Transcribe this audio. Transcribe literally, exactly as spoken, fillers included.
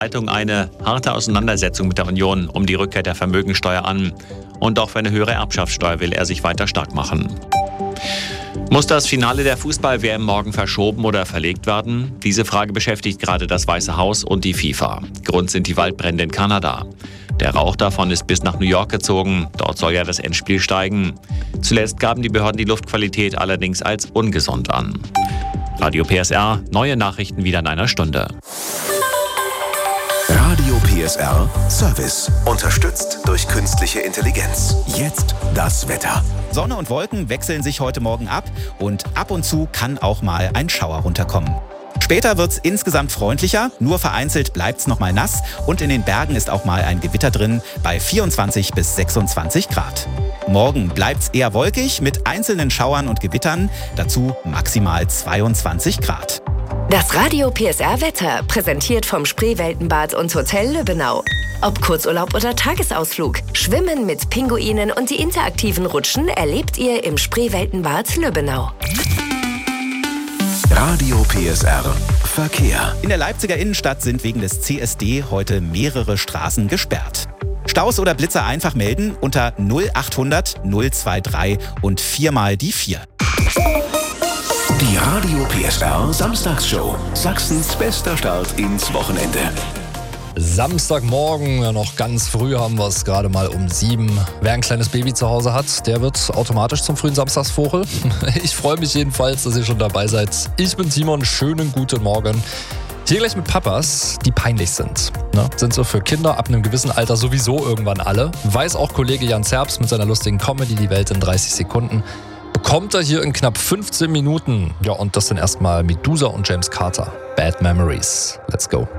Leitung eine harte Auseinandersetzung mit der Union um die Rückkehr der Vermögensteuer an. Und auch für eine höhere Erbschaftssteuer will er sich weiter stark machen. Muss das Finale der Fußball-W M morgen verschoben oder verlegt werden? Diese Frage beschäftigt gerade das Weiße Haus und die FIFA. Grund sind die Waldbrände in Kanada. Der Rauch davon ist bis nach New York gezogen. Dort soll ja das Endspiel steigen. Zuletzt gaben die Behörden die Luftqualität allerdings als ungesund an. Radio P S R, neue Nachrichten wieder in einer Stunde. Radio P S R Service. Unterstützt durch künstliche Intelligenz. Jetzt das Wetter. Sonne und Wolken wechseln sich heute Morgen ab und ab und zu kann auch mal ein Schauer runterkommen. Später wird's insgesamt freundlicher, nur vereinzelt bleibt's noch mal nass und in den Bergen ist auch mal ein Gewitter drin bei vierundzwanzig bis sechsundzwanzig Grad. Morgen bleibt's eher wolkig mit einzelnen Schauern und Gewittern, dazu maximal zweiundzwanzig Grad. Das Radio P S R Wetter, präsentiert vom Spreeweltenbad und Hotel Lübbenau. Ob Kurzurlaub oder Tagesausflug, Schwimmen mit Pinguinen und die interaktiven Rutschen erlebt ihr im Spreeweltenbad Lübbenau. Radio P S R Verkehr. In der Leipziger Innenstadt sind wegen des C S D heute mehrere Straßen gesperrt. Staus oder Blitzer einfach melden unter null achthundert null drei drei und viermal die vier. Die Radio P S R Samstagsshow. Sachsens bester Start ins Wochenende. Samstagmorgen, ja noch ganz früh haben wir es gerade mal um sieben. Wer ein kleines Baby zu Hause hat, der wird automatisch zum frühen Samstagsvogel. Ich freue mich jedenfalls, dass ihr schon dabei seid. Ich bin Simon, schönen guten Morgen. Hier gleich mit Papas, die peinlich sind. Ne? Sind so für Kinder ab einem gewissen Alter sowieso irgendwann alle. Weiß auch Kollege Jan Zerbst mit seiner lustigen Comedy Die Welt in dreißig Sekunden. Bekommt er hier in knapp fünfzehn Minuten. Ja, und das sind erstmal Medusa und James Carter. Bad Memories. Let's go.